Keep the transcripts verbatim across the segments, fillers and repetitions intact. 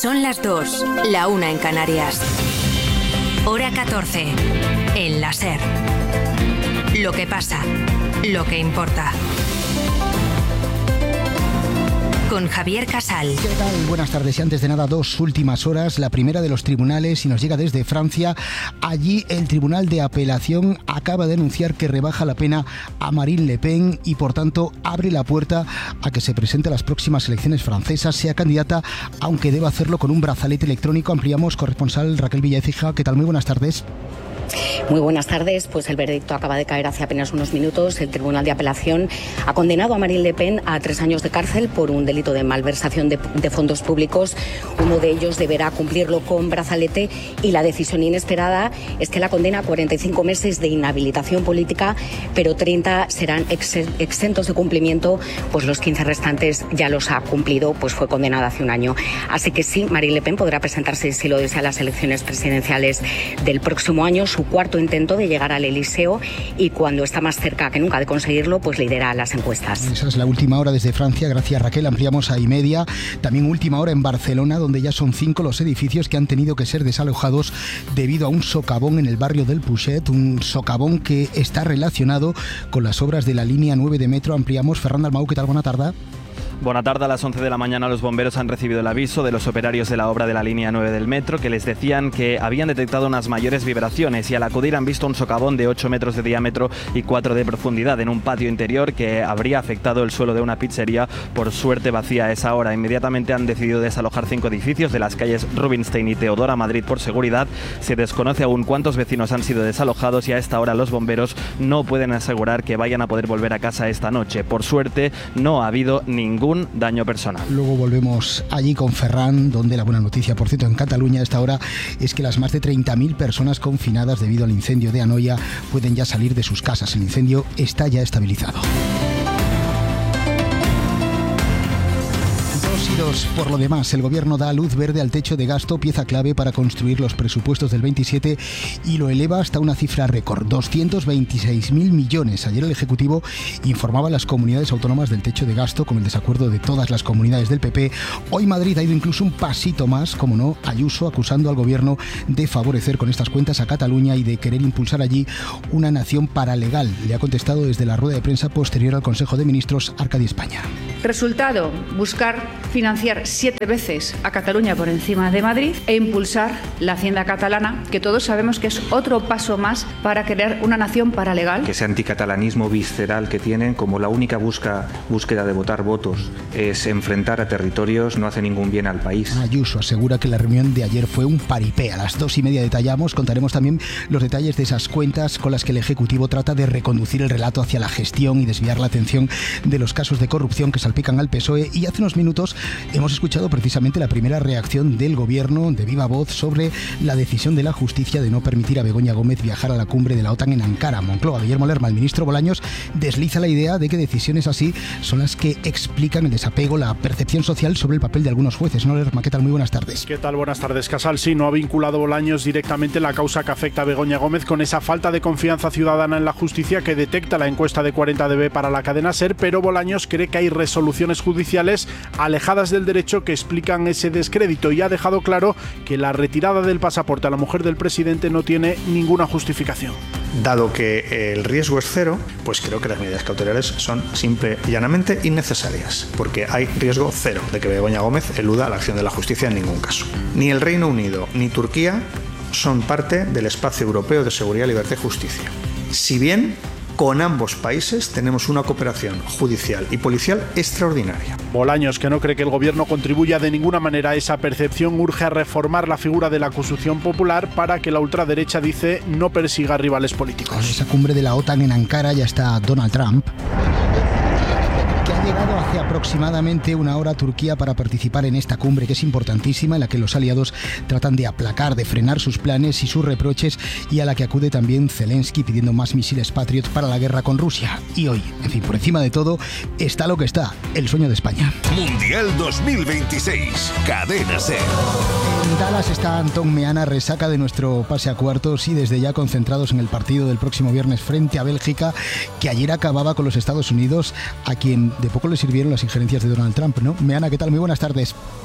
Son las dos, la una en Canarias. Hora catorce, en la SER. Lo que pasa, lo que importa. Con Javier Casal. ¿Qué tal? Buenas tardes. Y antes de nada, dos últimas horas. La primera de los tribunales y nos llega desde Francia. Allí el Tribunal de Apelación acaba de anunciar que rebaja la pena a Marine Le Pen y por tanto abre la puerta a que se presente a las próximas elecciones francesas, sea candidata, aunque deba hacerlo con un brazalete electrónico. Ampliamos, corresponsal Raquel Villaécija. ¿Qué tal? Muy buenas tardes. Muy buenas tardes. Pues el veredicto acaba de caer hace apenas unos minutos. El Tribunal de Apelación ha condenado a Marine Le Pen a tres años de cárcel por un delito de malversación de, de fondos públicos. Uno de ellos deberá cumplirlo con brazalete y la decisión inesperada es que la condena a cuarenta y cinco meses de inhabilitación política, pero treinta serán ex, exentos de cumplimiento, pues los quince restantes ya los ha cumplido, pues fue condenada hace un año. Así que sí, Marine Le Pen podrá presentarse, si lo desea, a las elecciones presidenciales del próximo año. Su cuarto intento de llegar al Elíseo y cuando está más cerca que nunca de conseguirlo, pues lidera las encuestas. Esa es la última hora desde Francia. Gracias, Raquel. Ampliamos a Imedia. También última hora en Barcelona, donde ya son cinco los edificios que han tenido que ser desalojados debido a un socavón en el barrio del Puget, un socavón que está relacionado con las obras de la línea nueve de metro. Ampliamos. Fernando Almau, ¿qué tal? Buena tarde. Buena tarde. A las once de la mañana los bomberos han recibido el aviso de los operarios de la obra de la línea nueve del metro, que les decían que habían detectado unas mayores vibraciones y al acudir han visto un socavón de ocho metros de diámetro y cuatro de profundidad en un patio interior que habría afectado el suelo de una pizzería, por suerte vacía a esa hora. Inmediatamente han decidido desalojar cinco edificios de las calles Rubinstein y Teodora Madrid por seguridad. Se desconoce aún cuántos vecinos han sido desalojados y a esta hora los bomberos no pueden asegurar que vayan a poder volver a casa esta noche. Por suerte no ha habido ningún daño personal. Luego volvemos allí con Ferran, donde la buena noticia, por cierto, en Cataluña a esta hora es que las más de treinta mil personas confinadas debido al incendio de Anoia pueden ya salir de sus casas. El incendio está ya estabilizado. Por lo demás, el gobierno da luz verde al techo de gasto, pieza clave para construir los presupuestos del veintisiete, y lo eleva hasta una cifra récord, doscientos veintiséis mil millones. Ayer el Ejecutivo informaba a las comunidades autónomas del techo de gasto con el desacuerdo de todas las comunidades del P P. Hoy Madrid ha ido incluso un pasito más, como no, Ayuso acusando al gobierno de favorecer con estas cuentas a Cataluña y de querer impulsar allí una nación paralegal. Le ha contestado desde la rueda de prensa posterior al Consejo de Ministros Arcadi España. Resultado, buscar financiar siete veces a Cataluña por encima de Madrid e impulsar la hacienda catalana, que todos sabemos que es otro paso más para crear una nación paralegal. Que ese anticatalanismo visceral que tienen, como la única busca, búsqueda de votar votos es enfrentar a territorios, no hace ningún bien al país. Ayuso asegura que la reunión de ayer fue un paripé. A las dos y media detallamos, contaremos también los detalles de esas cuentas con las que el Ejecutivo trata de reconducir el relato hacia la gestión y desviar la atención de los casos de corrupción que salpican al P S O E. Y hace unos minutos hemos escuchado precisamente la primera reacción del gobierno de viva voz sobre la decisión de la justicia de no permitir a Begoña Gómez viajar a la cumbre de la OTAN en Ankara. Moncloa, Guillermo Lerma, el ministro Bolaños desliza la idea de que decisiones así son las que explican el desapego, la percepción social sobre el papel de algunos jueces. ¿No, Lerma? ¿Qué tal? Muy buenas tardes. ¿Qué tal? Buenas tardes, Casal. Sí, no ha vinculado Bolaños directamente la causa que afecta a Begoña Gómez con esa falta de confianza ciudadana en la justicia que detecta la encuesta de cuarenta D B para la cadena SER, pero Bolaños cree que hay resoluciones judiciales alejadas del derecho que explican ese descrédito y ha dejado claro que la retirada del pasaporte a la mujer del presidente no tiene ninguna justificación. Dado que el riesgo es cero, pues creo que las medidas cautelares son simple y llanamente innecesarias, porque hay riesgo cero de que Begoña Gómez eluda la acción de la justicia en ningún caso. Ni el Reino Unido ni Turquía son parte del espacio europeo de seguridad, libertad y justicia. Si bien con ambos países tenemos una cooperación judicial y policial extraordinaria. Bolaños, que no cree que el gobierno contribuya de ninguna manera a esa percepción, urge a reformar la figura de la acusación popular para que la ultraderecha, dice, no persiga rivales políticos. Con esa cumbre de la OTAN en Ankara ya está Donald Trump, que ha llegado hace aproximadamente una hora a Turquía para participar en esta cumbre, que es importantísima, en la que los aliados tratan de aplacar, de frenar sus planes y sus reproches, y a la que acude también Zelensky pidiendo más misiles Patriot para la guerra con Rusia. Y hoy, en fin, por encima de todo, está lo que está, el sueño de España. Mundial dos mil veintiséis, Cadena SER. En Dallas está Antón Meana, resaca de nuestro pase a cuartos y desde ya concentrados en el partido del próximo viernes frente a Bélgica, que ayer acababa con los Estados Unidos, a quien de poco le sirvieron las injerencias de Donald Trump, ¿no? Meana, ¿qué tal? Muy buenas tardes.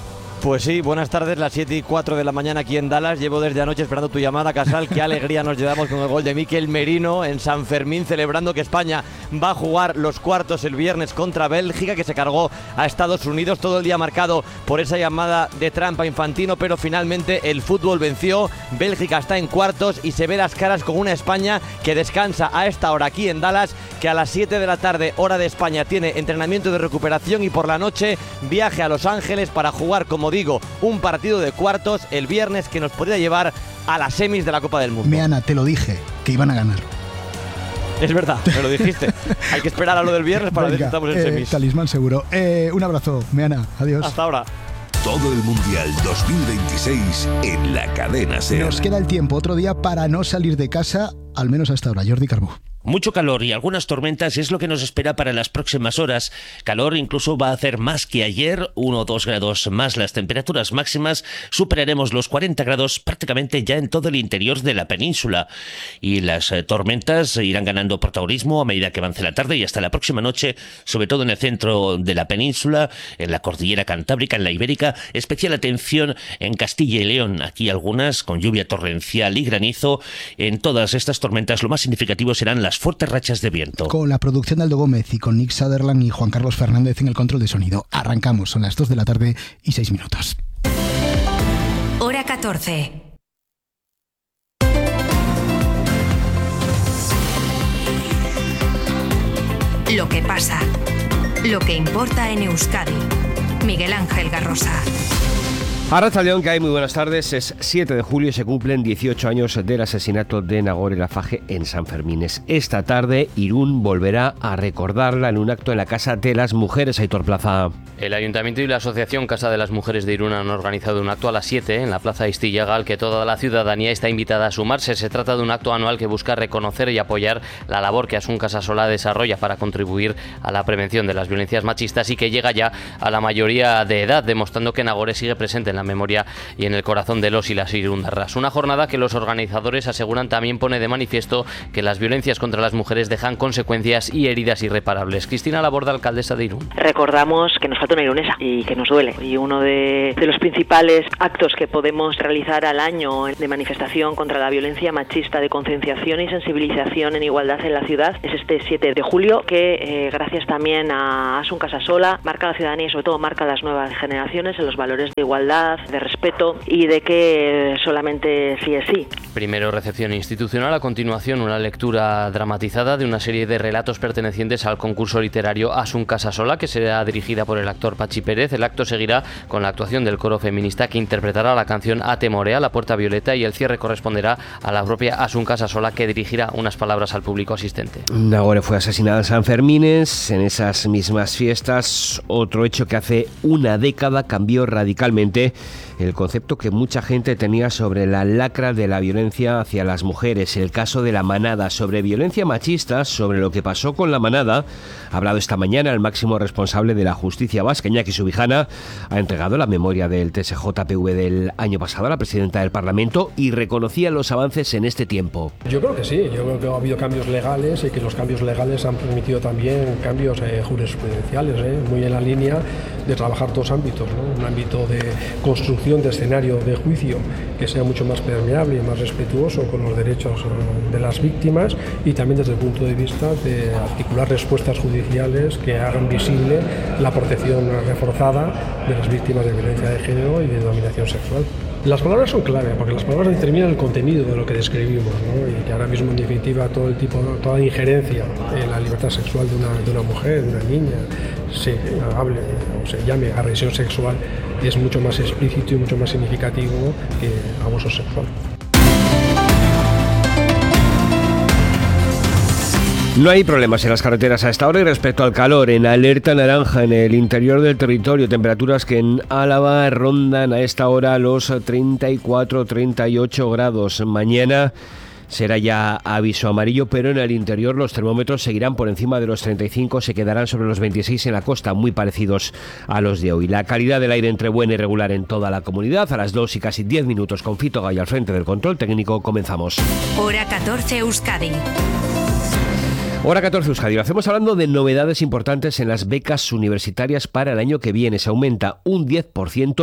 Pues sí, buenas tardes, las siete y cuatro de la mañana aquí en Dallas. Llevo desde anoche esperando tu llamada, Casal. Qué alegría nos llevamos con el gol de Mikel Merino en San Fermín, celebrando que España va a jugar los cuartos el viernes contra Bélgica, que se cargó a Estados Unidos. Todo el día marcado por esa llamada de trampa Infantino, pero finalmente el fútbol venció. Bélgica está en cuartos y se ve las caras con una España que descansa a esta hora aquí en Dallas, que a las siete de la tarde, hora de España, tiene entrenamiento de recuperación y por la noche viaje a Los Ángeles para jugar, como digo, un partido de cuartos el viernes que nos podría llevar a las semis de la Copa del Mundo. Meana, te lo dije, que iban a ganar. Es verdad, me lo dijiste. Hay que esperar a lo del viernes para ver si estamos en eh, semis. Talismán seguro. Eh, un abrazo, Meana. Adiós. Hasta ahora. Todo el Mundial dos mil veintiséis en la cadena SER. Nos queda el tiempo, otro día para no salir de casa, al menos hasta ahora. Jordi Carbó. Mucho calor y algunas tormentas es lo que nos espera para las próximas horas. Calor incluso va a hacer más que ayer, uno o dos grados más las temperaturas máximas. Superaremos los cuarenta grados prácticamente ya en todo el interior de la península. Y las eh, tormentas irán ganando protagonismo a medida que avance la tarde y hasta la próxima noche, sobre todo en el centro de la península, en la cordillera cantábrica, en la ibérica. Especial atención en Castilla y León. Aquí algunas con lluvia torrencial y granizo. En todas estas tormentas lo más significativo serán las fuertes rachas de viento. Con la producción de Aldo Gómez y con Nick Sutherland y Juan Carlos Fernández en el control de sonido. Arrancamos, son las dos de la tarde y seis minutos. Hora catorce. Lo que pasa, lo que importa en Euskadi. Miguel Ángel Garrosa. Arratsaldeon, que hay muy buenas tardes. Es siete de julio y se cumplen dieciocho años del asesinato de Nagore Laffage en San Fermines. Esta tarde Irún volverá a recordarla en un acto en la Casa de las Mujeres. Aitor Plaza. El Ayuntamiento y la Asociación Casa de las Mujeres de Irún han organizado un acto a las siete en la Plaza Istillaga, al que toda la ciudadanía está invitada a sumarse. Se trata de un acto anual que busca reconocer y apoyar la labor que Asun Casasola desarrolla para contribuir a la prevención de las violencias machistas y que llega ya a la mayoría de edad, demostrando que Nagore sigue presente en la memoria y en el corazón de los y las irundarras. Una jornada que los organizadores aseguran también pone de manifiesto que las violencias contra las mujeres dejan consecuencias y heridas irreparables. Cristina Laborda, alcaldesa de Irún. Recordamos que nos falta una irunesa y que nos duele. Y uno de, de los principales actos que podemos realizar al año de manifestación contra la violencia machista, de concienciación y sensibilización en igualdad en la ciudad, es este siete de julio, que eh, gracias también a Asun Casasola marca la ciudadanía y sobre todo marca las nuevas generaciones en los valores de igualdad, de respeto y de que solamente sí es sí. Primero recepción institucional, a continuación una lectura dramatizada de una serie de relatos pertenecientes al concurso literario Asun Casasola, que será dirigida por el actor Pachi Pérez. El acto seguirá con la actuación del coro feminista, que interpretará la canción Ate Morea, La Puerta Violeta, y el cierre corresponderá a la propia Asun Casasola, que dirigirá unas palabras al público asistente. Nagore fue asesinada en San Fermines. En esas mismas fiestas, otro hecho que hace una década cambió radicalmente el concepto que mucha gente tenía sobre la lacra de la violencia hacia las mujeres. El caso de La Manada. Sobre violencia machista, sobre lo que pasó con La Manada, ha hablado esta mañana el máximo responsable de la justicia vasca, Iñaki Subijana. Ha entregado la memoria del T S J P V del año pasado a la presidenta del Parlamento y reconocía los avances en este tiempo. Yo creo que sí, yo creo que ha habido cambios legales y que los cambios legales han permitido también cambios eh, jurisprudenciales, eh, muy en la línea de trabajar dos ámbitos, ¿no? Un ámbito de construcción de escenario de juicio que sea mucho más permeable y más respetuoso con los derechos de las víctimas, y también desde el punto de vista de articular respuestas judiciales que hagan visible la protección reforzada de las víctimas de violencia de género y de dominación sexual. Las palabras son clave, porque las palabras determinan el contenido de lo que describimos, ¿no? Y que ahora mismo, en definitiva, todo el tipo, toda injerencia en la libertad sexual de una, de una mujer, de una niña, se hable o se llame agresión sexual, es mucho más explícito y mucho más significativo que abuso sexual. No hay problemas en las carreteras a esta hora. Y respecto al calor, en alerta naranja en el interior del territorio, temperaturas que en Álava rondan a esta hora los treinta y cuatro, treinta y ocho grados. Mañana será ya aviso amarillo, pero en el interior los termómetros seguirán por encima de los treinta y cinco, se quedarán sobre los veintiséis en la costa, muy parecidos a los de hoy. La calidad del aire entre buena y regular en toda la comunidad. A las dos y casi diez minutos, con Fito Gay al frente del control técnico, comenzamos. Hora catorce, Euskadi. Hora catorce, Euskadi. Lo hacemos hablando de novedades importantes en las becas universitarias para el año que viene. Se aumenta un diez por ciento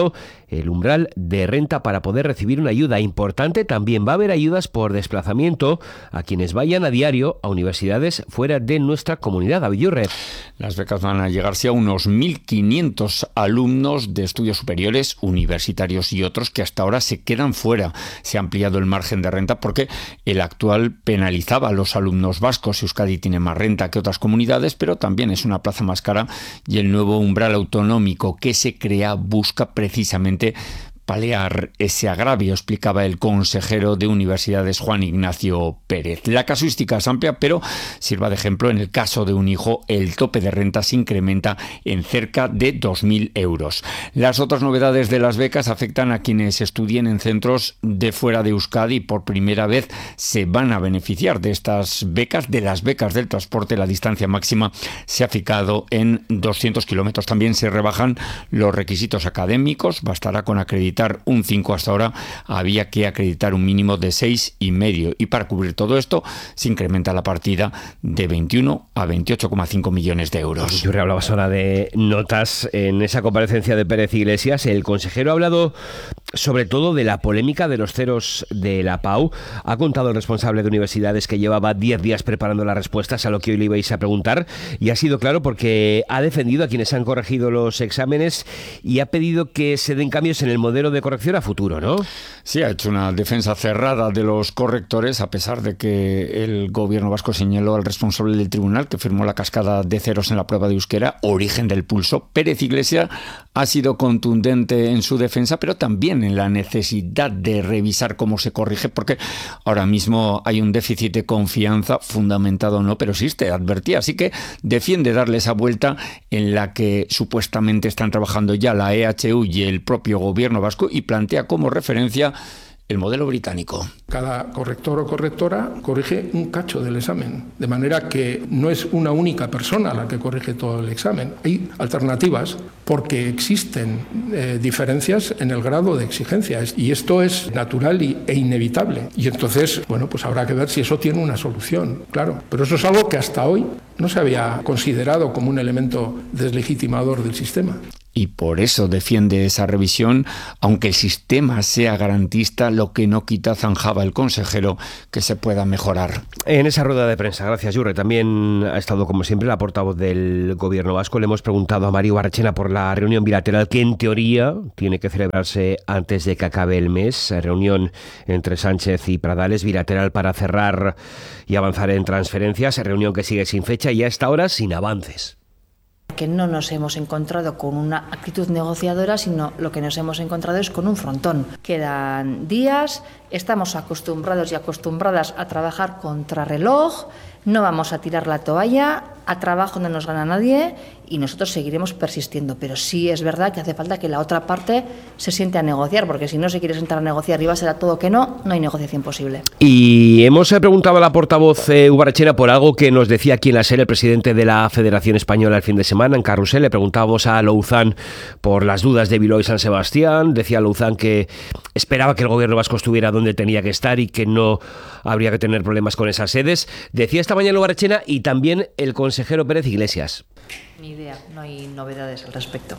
el umbral de renta para poder recibir una ayuda importante. También va a haber ayudas por desplazamiento a quienes vayan a diario a universidades fuera de nuestra comunidad. Avillurre. Las becas van a llegarse a unos mil quinientos alumnos de estudios superiores, universitarios y otros que hasta ahora se quedan fuera. Se ha ampliado el margen de renta porque el actual penalizaba a los alumnos vascos. Euskadi tiene más renta que otras comunidades, pero también es una plaza más cara, y el nuevo umbral autonómico que se crea busca precisamente paliar ese agravio, explicaba el consejero de Universidades Juan Ignacio Pérez. La casuística es amplia, pero sirva de ejemplo, en el caso de un hijo, el tope de renta se incrementa en cerca de dos mil euros. Las otras novedades de las becas afectan a quienes estudien en centros de fuera de Euskadi. Por primera vez se van a beneficiar de estas becas, de las becas del transporte. La distancia máxima se ha fijado en doscientos kilómetros. También se rebajan los requisitos académicos. Bastará con acreditar un cinco. Hasta ahora había que acreditar un mínimo de seis y medio, y para cubrir todo esto se incrementa la partida de veintiuno a veintiocho coma cinco millones de euros. Yo hablabas ahora de notas en esa comparecencia de Pérez Iglesias. El consejero ha hablado sobre todo de la polémica de los ceros de la Pau. Ha contado el responsable de universidades que llevaba diez días preparando las respuestas a lo que hoy le ibais a preguntar, y ha sido claro porque ha defendido a quienes han corregido los exámenes y ha pedido que se den cambios en el modelo de corrección a futuro, ¿no? Sí, ha hecho una defensa cerrada de los correctores, a pesar de que el gobierno vasco señaló al responsable del tribunal que firmó la cascada de ceros en la prueba de euskera, origen del pulso. Pérez Iglesias ha sido contundente en su defensa, pero también en la necesidad de revisar cómo se corrige, porque ahora mismo hay un déficit de confianza, fundamentado o no, pero existe, advertía. Así que defiende darle esa vuelta en la que supuestamente están trabajando ya la E H U y el propio gobierno vasco, y plantea como referencia el modelo británico. Cada corrector o correctora corrige un cacho del examen, de manera que no es una única persona la que corrige todo el examen. Hay alternativas porque existen eh, diferencias en el grado de exigencia, y esto es natural y, e inevitable. Y entonces, bueno, pues habrá que ver si eso tiene una solución, claro. Pero eso es algo que hasta hoy no se había considerado como un elemento deslegitimador del sistema. Y por eso defiende esa revisión, aunque el sistema sea garantista, lo que no quita, zanjaba el consejero, que se pueda mejorar. En esa rueda de prensa, gracias Yurre, también ha estado como siempre la portavoz del gobierno vasco. Le hemos preguntado a Mario Barrechena por la reunión bilateral que en teoría tiene que celebrarse antes de que acabe el mes. Reunión entre Sánchez y Pradales, bilateral para cerrar y avanzar en transferencias. Reunión que sigue sin fecha y a esta hora sin avances. Que no nos hemos encontrado con una actitud negociadora, sino lo que nos hemos encontrado es con un frontón. Quedan días, estamos acostumbrados y acostumbradas a trabajar contrarreloj, no vamos a tirar la toalla, a trabajo no nos gana nadie y nosotros seguiremos persistiendo. Pero sí es verdad que hace falta que la otra parte se siente a negociar, porque si no se quiere sentar a negociar y va a ser a todo que no, no hay negociación posible. Y hemos preguntado a la portavoz eh, Ubarrechena por algo que nos decía aquí en la SER el presidente de la Federación Española el fin de semana, en Carrusel. Le preguntábamos a Louzán por las dudas de Bilbao y San Sebastián. Decía Louzán que esperaba que el gobierno vasco estuviera donde tenía que estar y que no habría que tener problemas con esas sedes. Decía esta mañana Ubarrechena y también el consejero Pérez Iglesias. Ni idea, no hay novedades al respecto.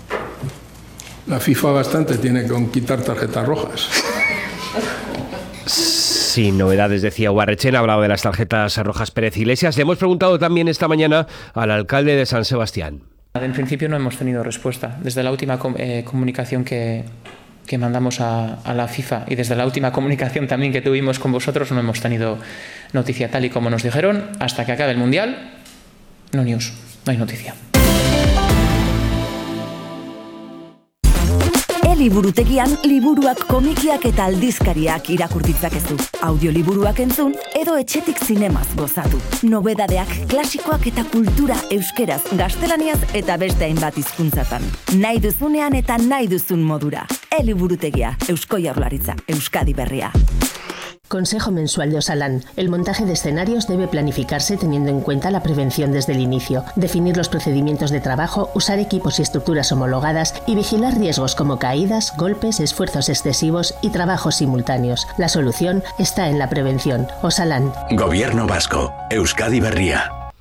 La FIFA bastante tiene con quitar tarjetas rojas. Sin novedades, decía Ubarrechena, hablaba de las tarjetas rojas Pérez Iglesias. Le hemos preguntado también esta mañana al alcalde de San Sebastián. En principio no hemos tenido respuesta. Desde la última eh, comunicación que, que mandamos a, a la FIFA y desde la última comunicación también que tuvimos con vosotros no hemos tenido noticia, tal y como nos dijeron. Hasta que acabe el Mundial, no news, no hay noticia. Liburutegian liburuak, komikiak eta aldizkariak irakur ditzakezu. Audioliburuak entzun edo etxetik zinemaz gozatu. Nobedadeak, klasikoak eta kultura euskeraz, gaztelaniaz eta beste hainbat hizkuntzatan. Nahi duzunean eta nahi duzun modura. Eliburutegia, Eusko Jaurlaritza, Euskadi Berria. Consejo mensual de Osalan. El montaje de escenarios debe planificarse teniendo en cuenta la prevención desde el inicio, definir los procedimientos de trabajo, usar equipos y estructuras homologadas y vigilar riesgos como caídas, golpes, esfuerzos excesivos y trabajos simultáneos. La solución está en la prevención. Osalan. Gobierno vasco, Euskadi Berria.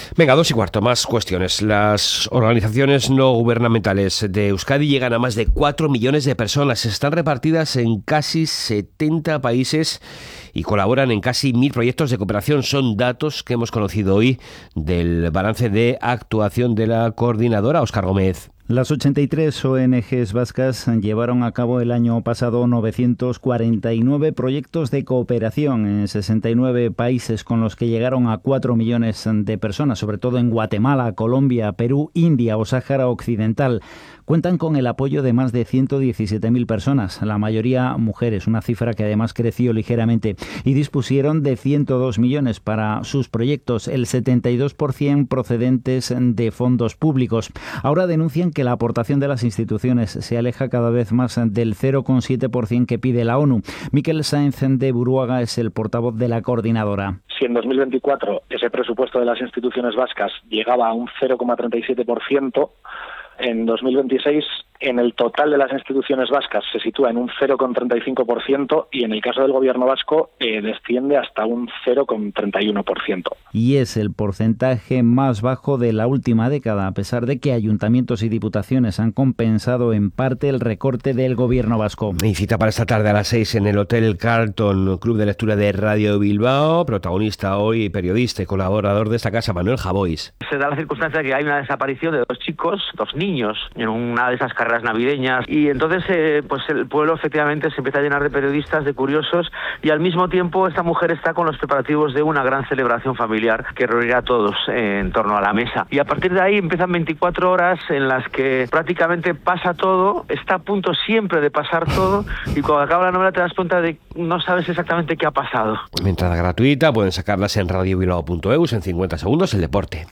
Venga, dos y cuarto, más cuestiones. Las organizaciones no gubernamentales de Euskadi llegan a más de cuatro millones de personas. Están repartidas en casi setenta países y colaboran en casi mil proyectos de cooperación. Son datos que hemos conocido hoy del balance de actuación de la coordinadora. Óscar Gómez. Las ochenta y tres O N Ges vascas llevaron a cabo el año pasado novecientos cuarenta y nueve proyectos de cooperación en sesenta y nueve países, con los que llegaron a cuatro millones de personas, sobre todo en Guatemala, Colombia, Perú, India o Sáhara Occidental. Cuentan con el apoyo de más de ciento diecisiete mil personas, la mayoría mujeres, una cifra que además creció ligeramente, y dispusieron de ciento dos millones para sus proyectos, el setenta y dos por ciento procedentes de fondos públicos. Ahora denuncian que la aportación de las instituciones se aleja cada vez más del cero coma siete por ciento que pide la ONU. Miquel Sáenz de Buruaga es el portavoz de la coordinadora. Si en dos mil veinticuatro ese presupuesto de las instituciones vascas llegaba a un cero coma treinta y siete por ciento, en dos mil veintiséis en el total de las instituciones vascas se sitúa en un cero coma treinta y cinco por ciento y en el caso del gobierno vasco eh, desciende hasta un cero coma treinta y uno por ciento. Y es el porcentaje más bajo de la última década, a pesar de que ayuntamientos y diputaciones han compensado en parte el recorte del gobierno vasco. Y cita para esta tarde a las seis en el Hotel Carlton, Club de Lectura de Radio Bilbao. Protagonista hoy, periodista y colaborador de esta casa, Manuel Javois. Se da la circunstancia que hay una desaparición de dos chicos, dos niños, en una de esas carreras navideñas, y entonces eh, pues el pueblo efectivamente se empieza a llenar de periodistas, de curiosos, y al mismo tiempo esta mujer está con los preparativos de una gran celebración familiar que reunirá a todos eh, en torno a la mesa, y a partir de ahí empiezan veinticuatro horas en las que prácticamente pasa todo, está a punto siempre de pasar todo, y cuando acaba la novela te das cuenta de que no sabes exactamente qué ha pasado. Entrada gratuita, pueden sacarlas en radio bilbao punto eus. En cincuenta segundos el deporte.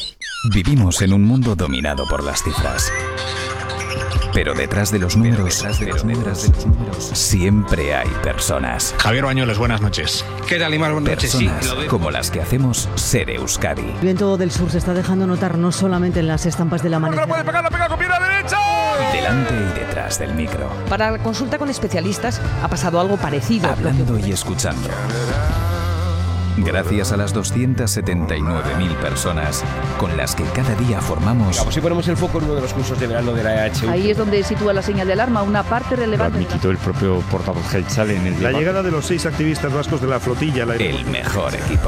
Vivimos en un mundo dominado por las cifras. Pero detrás de los números, detrás de los números, de los números siempre hay personas. Javier Bañuelos, buenas noches. ¿Qué tal, Imar? Buenas noches. Personas Sí, como las que hacemos Ser Euskadi. El viento del sur se está dejando notar no solamente en las estampas del amanecer. ¡Puede pegar, la pega con pierna derecha! Delante y detrás del micro. Para la consulta con especialistas ha pasado algo parecido. Hablando y escuchando. Gracias a las doscientas setenta y nueve mil personas con las que cada día formamos... Vamos, si ponemos el foco en uno de los cursos de verano de la E H U. Ahí es donde sitúa la señal de alarma, una parte relevante... Lo admitido el propio portavoz Geltzal en el debate. La llegada de los seis activistas vascos de la flotilla... La... El mejor equipo.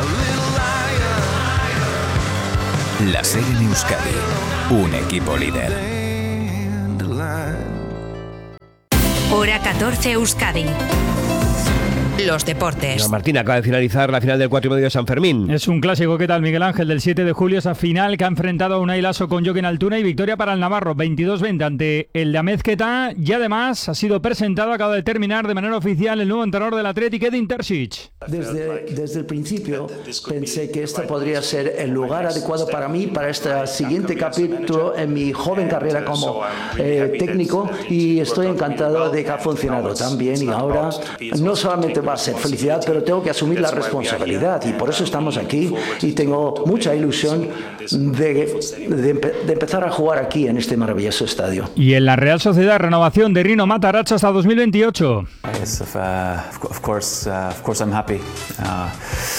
La SER en Euskadi. Un equipo líder. Hora catorce Euskadi. Los deportes. No, Martín, acaba de finalizar la final del cuatro y medio de San Fermín. Es un clásico. ¿Qué tal, Miguel Ángel? Del siete de julio, esa final que ha enfrentado a Unai Laso con Jokin Altuna, y victoria para el navarro, veintidós veinte ante el de Amezqueta, y además ha sido presentado, acaba de terminar de manera oficial, el nuevo entrenador del Athletic, Edin Terzic. Desde, desde el principio pensé que este podría ser el lugar adecuado para mí, para este siguiente capítulo en mi joven carrera como eh, técnico, y estoy encantado de que ha funcionado tan bien, y ahora no solamente va a ser felicidad, pero tengo que asumir la responsabilidad, y por eso estamos aquí, y tengo mucha ilusión de, de, de empezar a jugar aquí en este maravilloso estadio. Y en la Real Sociedad, renovación de Rino Matarazzo hasta dos mil veintiocho. Yes, of, uh, of course, uh, of course I'm happy. Uh,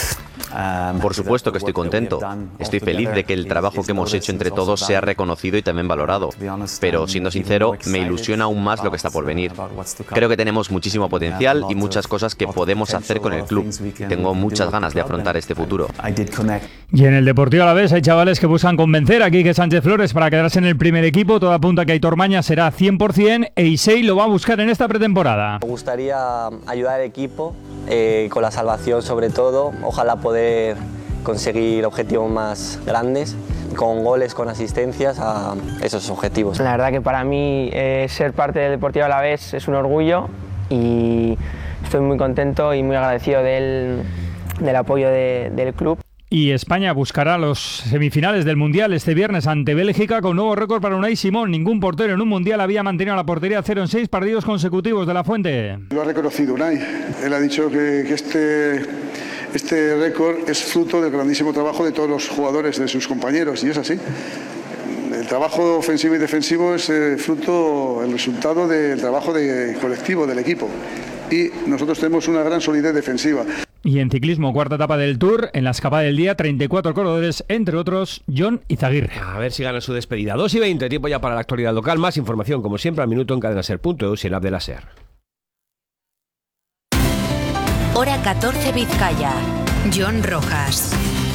Por supuesto que estoy contento. Estoy feliz de que el trabajo que hemos hecho entre todos sea reconocido y también valorado. Pero, siendo sincero, me ilusiona aún más lo que está por venir. Creo que tenemos muchísimo potencial y muchas cosas que podemos hacer con el club. Tengo muchas ganas de afrontar este futuro. Y en el Deportivo Alavés hay chavales que buscan convencer a Quique Sánchez Flores para quedarse en el primer equipo. Todo apunta a que Aitor Maña será cien por ciento e Isei lo va a buscar en esta pretemporada. Me gustaría ayudar al equipo eh, con la salvación, sobre todo. Ojalá poder conseguir objetivos más grandes, con goles, con asistencias, a esos objetivos. La verdad que para mí eh, ser parte del Deportivo Alavés es un orgullo, y estoy muy contento y muy agradecido del, del apoyo de, del club. Y España buscará los semifinales del Mundial este viernes ante Bélgica, con nuevo récord para Unai Simón. Ningún portero en un Mundial había mantenido la portería cero en seis partidos consecutivos. De la Fuente. Lo ha reconocido Unai. Él ha dicho que, que este, este récord es fruto del grandísimo trabajo de todos los jugadores, de sus compañeros, y es así. El trabajo ofensivo y defensivo es eh, fruto, el resultado del trabajo de colectivo del equipo. Y nosotros tenemos una gran solidez defensiva. Y en ciclismo, cuarta etapa del Tour, en la escapada del día, treinta y cuatro corredores, entre otros, Jon Izaguirre. A ver si gana su despedida. dos y veinte, tiempo ya para la actualidad local. Más información, como siempre, al minuto en cadenaser punto e u y en la app de la SER. Hora catorce Vizcaya. John Rojas.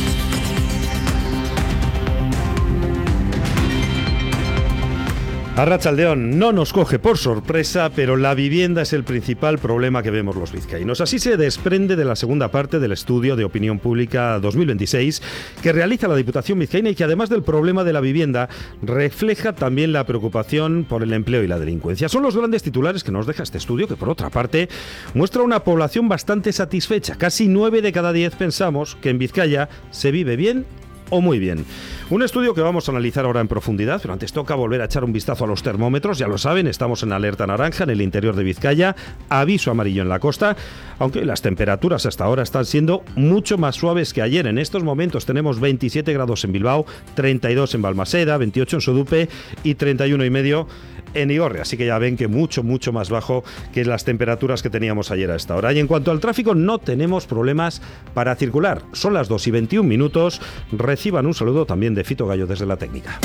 Arratsaldeón, no nos coge por sorpresa, pero la vivienda es el principal problema que vemos los vizcaínos. Así se desprende de la segunda parte del estudio de opinión pública dos mil veintiséis que realiza la Diputación vizcaína y que, además del problema de la vivienda, refleja también la preocupación por el empleo y la delincuencia. Son los grandes titulares que nos deja este estudio, que por otra parte muestra una población bastante satisfecha. Casi nueve de cada diez pensamos que en Vizcaya se vive bien o muy bien. Un estudio que vamos a analizar ahora en profundidad, pero antes toca volver a echar un vistazo a los termómetros. Ya lo saben, estamos en alerta naranja en el interior de Vizcaya, aviso amarillo en la costa, aunque las temperaturas hasta ahora están siendo mucho más suaves que ayer. En estos momentos tenemos veintisiete grados en Bilbao, treinta y dos en Balmaseda, veintiocho en Sodupe y treinta y uno y medio en Igorre, así que ya ven que mucho, mucho más bajo que las temperaturas que teníamos ayer a esta hora. Y en cuanto al tráfico, no tenemos problemas para circular. Son las dos y veintiún minutos. Reciban un saludo también de Fito Gallo desde la técnica.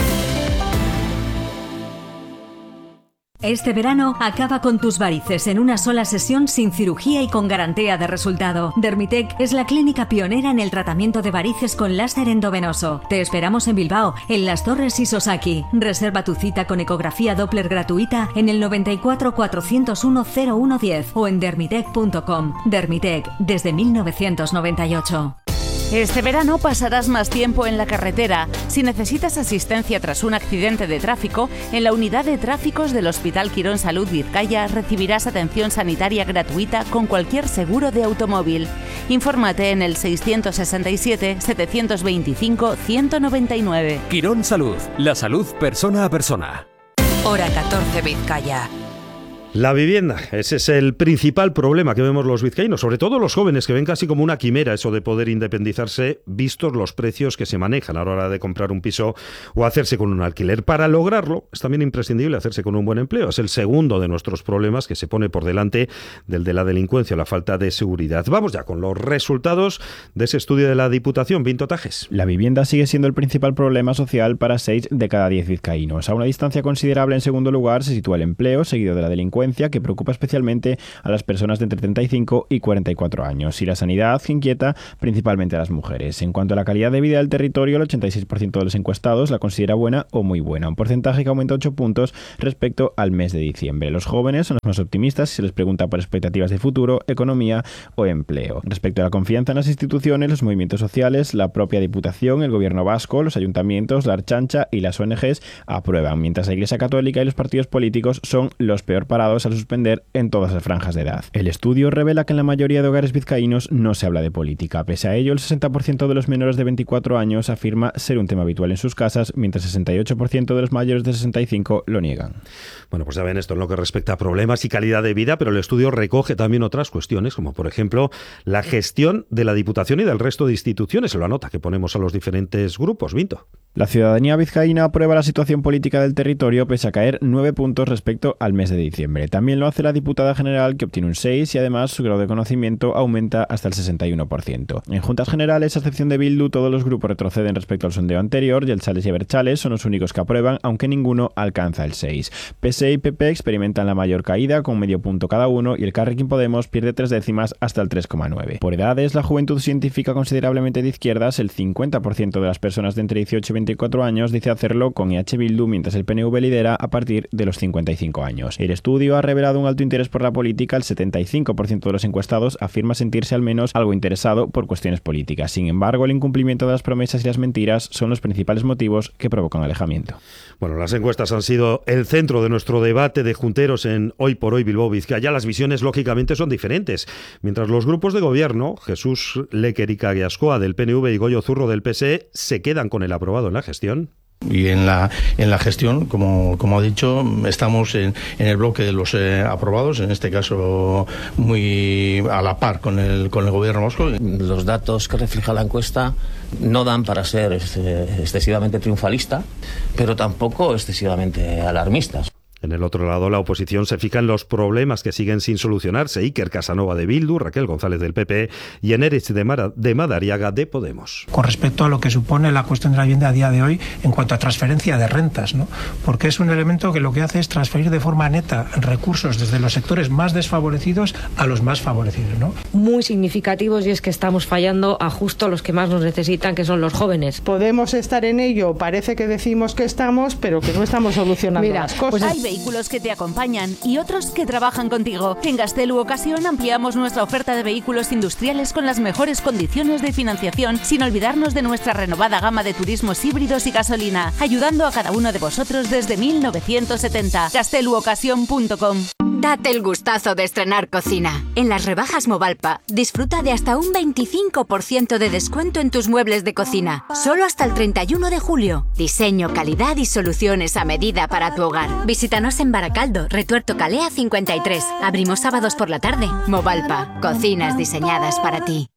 Este verano acaba con tus varices en una sola sesión sin cirugía y con garantía de resultado. Dermitec es la clínica pionera en el tratamiento de varices con láser endovenoso. Te esperamos en Bilbao, en Las Torres y Sosaki. Reserva tu cita con ecografía Doppler gratuita en el noventa y cuatro, cuatrocientos uno, cero uno diez o en dermitec punto com. Dermitec, desde mil novecientos noventa y ocho. Este verano pasarás más tiempo en la carretera. Si necesitas asistencia tras un accidente de tráfico, en la unidad de tráficos del Hospital Quirón Salud Vizcaya recibirás atención sanitaria gratuita con cualquier seguro de automóvil. Infórmate en el seiscientos sesenta y siete, setecientos veinticinco, ciento noventa y nueve. Quirón Salud, la salud persona a persona. Hora catorce Vizcaya. La vivienda, ese es el principal problema que vemos los vizcaínos, sobre todo los jóvenes, que ven casi como una quimera eso de poder independizarse, vistos los precios que se manejan a la hora de comprar un piso o hacerse con un alquiler. Para lograrlo es también imprescindible hacerse con un buen empleo. Es el segundo de nuestros problemas, que se pone por delante del de la delincuencia o la falta de seguridad. Vamos ya con los resultados de ese estudio de la Diputación. Vinto Tajes. La vivienda sigue siendo el principal problema social para seis de cada diez vizcaínos. A una distancia considerable, en segundo lugar, se sitúa el empleo, seguido de la delincuencia, que preocupa especialmente a las personas de entre treinta y cinco y cuarenta y cuatro años, y la sanidad, que inquieta principalmente a las mujeres. En cuanto a la calidad de vida del territorio, el ochenta y seis por ciento de los encuestados la considera buena o muy buena, un porcentaje que aumenta ocho puntos respecto al mes de diciembre. Los jóvenes son los más optimistas si se les pregunta por expectativas de futuro, economía o empleo. Respecto a la confianza en las instituciones, los movimientos sociales, la propia Diputación, el Gobierno vasco, los ayuntamientos, la Ertzaintza y las O N Ges aprueban, mientras la Iglesia Católica y los partidos políticos son los peor parados al suspender en todas las franjas de edad. El estudio revela que en la mayoría de hogares vizcaínos no se habla de política. Pese a ello, el sesenta por ciento de los menores de veinticuatro años afirma ser un tema habitual en sus casas, mientras el sesenta y ocho por ciento de los mayores de sesenta y cinco lo niegan. Bueno, pues ya ven esto en lo que respecta a problemas y calidad de vida, pero el estudio recoge también otras cuestiones, como por ejemplo la gestión de la Diputación y del resto de instituciones, en la nota que ponemos a los diferentes grupos. Vinto. La ciudadanía vizcaína aprueba la situación política del territorio pese a caer nueve puntos respecto al mes de diciembre. También lo hace la diputada general, que obtiene un seis, y además su grado de conocimiento aumenta hasta el sesenta y uno por ciento. En juntas generales, a excepción de Bildu, todos los grupos retroceden respecto al sondeo anterior. Yeltsales y Abertzales son los únicos que aprueban, aunque ninguno alcanza el seis. P S E y P P experimentan la mayor caída, con medio punto cada uno, y el Elkarrekin Podemos pierde tres décimas hasta el tres coma nueve. Por edades, la juventud se identifica considerablemente de izquierdas. El cincuenta por ciento de las personas de entre dieciocho y veinticuatro años dice hacerlo con E H Bildu, mientras el P N V lidera a partir de los cincuenta y cinco años. El estudio ha revelado un alto interés por la política. El setenta y cinco por ciento de los encuestados afirma sentirse al menos algo interesado por cuestiones políticas. Sin embargo, el incumplimiento de las promesas y las mentiras son los principales motivos que provocan alejamiento. Bueno, las encuestas han sido el centro de nuestro debate de junteros en Hoy por Hoy Bilbao Vizcaya. Las visiones, lógicamente, son diferentes. Mientras los grupos de gobierno, Jesús Lequerica Guiascoa del P N V y Goyo Zurro del P S E, se quedan con el aprobado en la gestión. Y en la en la gestión, como, como ha dicho, estamos en, en el bloque de los eh, aprobados, en este caso muy a la par con el, con el gobierno vasco. Los datos que refleja la encuesta no dan para ser excesivamente triunfalista, pero tampoco excesivamente alarmistas. En el otro lado, la oposición se fija en los problemas que siguen sin solucionarse. Iker Casanova de Bildu, Raquel González del P P y Enerich de, Mara, de Madariaga de Podemos. Con respecto a lo que supone la cuestión de la vivienda a día de hoy en cuanto a transferencia de rentas, ¿no? Porque es un elemento que lo que hace es transferir de forma neta recursos desde los sectores más desfavorecidos a los más favorecidos, ¿no? Muy significativos, y es que estamos fallando a justo los que más nos necesitan, que son los jóvenes. Podemos estar en ello, parece que decimos que estamos, pero que no estamos solucionando Mira, las cosas. Pues hay vehículos que te acompañan y otros que trabajan contigo. En Gastelu Ocasión ampliamos nuestra oferta de vehículos industriales con las mejores condiciones de financiación, sin olvidarnos de nuestra renovada gama de turismos híbridos y gasolina, ayudando a cada uno de vosotros desde mil novecientos setenta. gastelu ocasión punto com. Date el gustazo de estrenar cocina. En las rebajas Movalpa, disfruta de hasta un veinticinco por ciento de descuento en tus muebles de cocina. Solo hasta el treinta y uno de julio. Diseño, calidad y soluciones a medida para tu hogar. Visítanos en Baracaldo, Retuerto Calea cincuenta y tres. Abrimos sábados por la tarde. Movalpa, cocinas diseñadas para ti.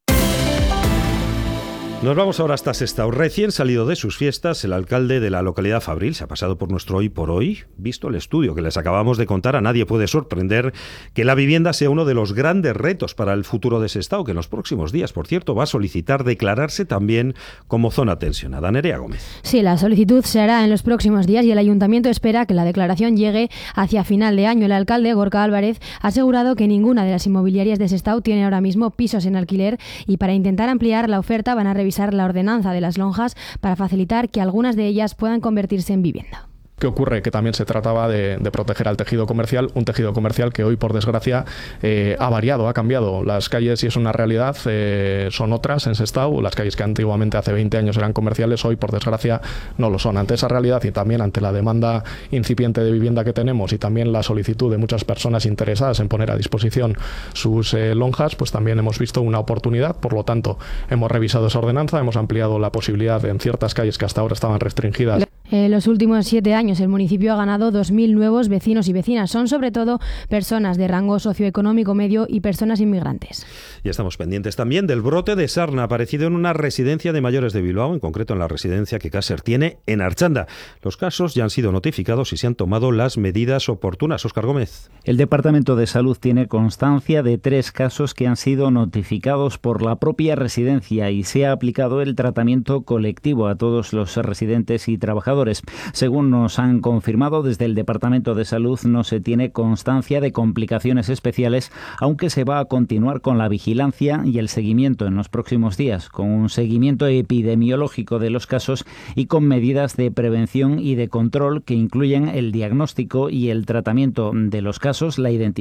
Nos vamos ahora hasta Sestao. Recién salido de sus fiestas, el alcalde de la localidad Fabril se ha pasado por nuestro Hoy por Hoy. Visto el estudio que les acabamos de contar, a nadie puede sorprender que la vivienda sea uno de los grandes retos para el futuro de Sestao, que en los próximos días, por cierto, va a solicitar declararse también como zona tensionada. Nerea Gómez. Sí, la solicitud se hará en los próximos días y el ayuntamiento espera que la declaración llegue hacia final de año. El alcalde, Gorka Álvarez, ha asegurado que ninguna de las inmobiliarias de Sestao tiene ahora mismo pisos en alquiler y para intentar ampliar la oferta van a revisar la ordenanza de las lonjas para facilitar que algunas de ellas puedan convertirse en vivienda. ¿Qué ocurre? Que también se trataba de, de proteger al tejido comercial, un tejido comercial que hoy, por desgracia, eh, ha variado, ha cambiado. Las calles, y es una realidad, eh, son otras en Sestao. Las calles que antiguamente, hace veinte años, eran comerciales, hoy, por desgracia, no lo son. Ante esa realidad y también ante la demanda incipiente de vivienda que tenemos y también la solicitud de muchas personas interesadas en poner a disposición sus eh, lonjas, pues también hemos visto una oportunidad. Por lo tanto, hemos revisado esa ordenanza, hemos ampliado la posibilidad en ciertas calles que hasta ahora estaban restringidas. En los últimos siete años el municipio ha ganado dos mil nuevos vecinos y vecinas. Son sobre todo personas de rango socioeconómico medio y personas inmigrantes. Y estamos pendientes también del brote de sarna aparecido en una residencia de mayores de Bilbao, en concreto en la residencia que Caser tiene en Archanda. Los casos ya han sido notificados y se han tomado las medidas oportunas. Óscar Gómez. El Departamento de Salud tiene constancia de tres casos que han sido notificados por la propia residencia y se ha aplicado el tratamiento colectivo a todos los residentes y trabajadores. Según nos han confirmado desde el Departamento de Salud, no se tiene constancia de complicaciones especiales, aunque se va a continuar con la vigilancia y el seguimiento en los próximos días, con un seguimiento epidemiológico de los casos y con medidas de prevención y de control que incluyen el diagnóstico y el tratamiento de los casos, la identificación